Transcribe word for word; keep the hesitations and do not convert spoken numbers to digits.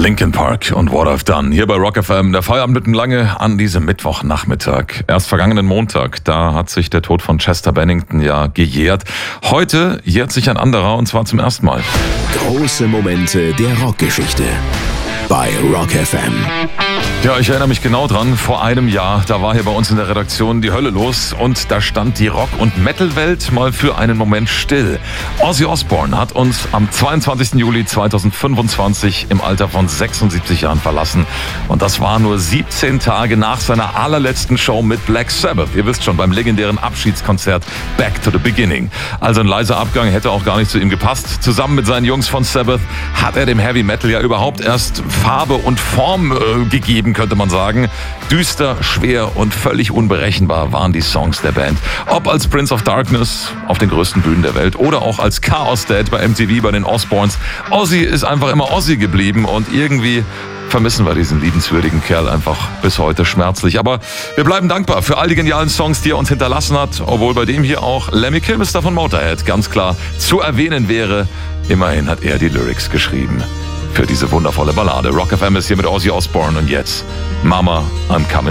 Linkin Park und What I've Done. Hier bei Rock F M, der Feierabend mitten lange an diesem Mittwochnachmittag. Erst vergangenen Montag, da hat sich der Tod von Chester Bennington ja gejährt. Heute jährt sich ein anderer, und zwar zum ersten Mal. Große Momente der Rockgeschichte bei Rock F M. Ja, ich erinnere mich genau dran, vor einem Jahr, da war hier bei uns in der Redaktion die Hölle los und da stand die Rock- und Metal-Welt mal für einen Moment still. Ozzy Osbourne hat uns am zweiundzwanzigsten Juli zweitausendfünfundzwanzig im Alter von sechsundsiebzig Jahren verlassen. Und das war nur siebzehn Tage nach seiner allerletzten Show mit Black Sabbath. Ihr wisst schon, beim legendären Abschiedskonzert Back to the Beginning. Also ein leiser Abgang hätte auch gar nicht zu ihm gepasst. Zusammen mit seinen Jungs von Sabbath hat er dem Heavy Metal ja überhaupt erst Farbe und Form äh, gegeben, könnte man sagen. Düster, schwer und völlig unberechenbar waren die Songs der Band. Ob als Prince of Darkness auf den größten Bühnen der Welt oder auch als Chaos Dad bei M T V bei den Osbournes. Ozzy ist einfach immer Ozzy geblieben und irgendwie vermissen wir diesen liebenswürdigen Kerl einfach bis heute schmerzlich. Aber wir bleiben dankbar für all die genialen Songs, die er uns hinterlassen hat, obwohl bei dem hier auch Lemmy Kilmister von Motorhead ganz klar zu erwähnen wäre. Immerhin hat er die Lyrics geschrieben für diese wundervolle Ballade. Rock F M ist hier mit Ozzy Osbourne und jetzt Mama, I'm Coming